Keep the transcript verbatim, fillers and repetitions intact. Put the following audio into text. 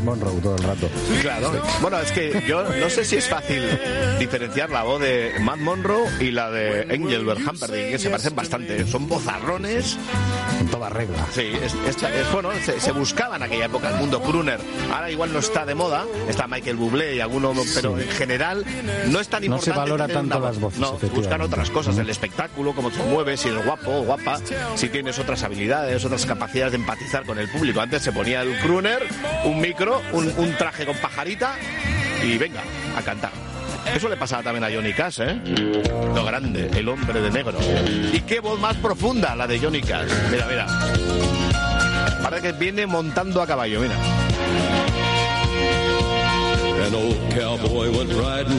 Monroe todo el rato. Claro. Bueno, es que yo no sé si es fácil diferenciar la voz de Matt Monroe y la de Engelbert Humperdinck, que se parecen bastante. Son vozarrones. En toda regla. Sí, es, es, es bueno, se, se buscaba en aquella época el mundo crooner. Ahora igual no está de moda, está Michael Bublé y alguno, pero en general no es tan importante. No se valora tanto las voces. No, buscan otras cosas, el espectáculo, cómo te mueves, si eres guapo o guapa, si tienes otras habilidades, otras capacidades de empatizar con el público. Antes se ponía el crooner, un micro, un, un traje con pajarita y venga, a cantar. Eso le pasaba también a Johnny Cash, ¿eh? Lo grande, el hombre de negro. Y qué voz más profunda la de Johnny Cash. Mira, mira. Parece que viene montando a caballo, mira. An old cowboy went riding